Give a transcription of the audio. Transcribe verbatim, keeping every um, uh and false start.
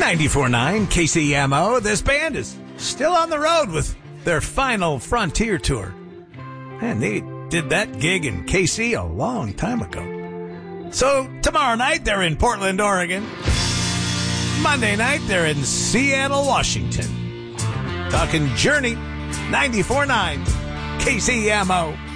ninety-four point nine K C M O. This band is still on the road with their final Frontier tour. And they did that gig in K C a long time ago. So tomorrow night, they're in Portland, Oregon. Monday night, they're in Seattle, Washington. Talking Journey, ninety-four point nine K C M O.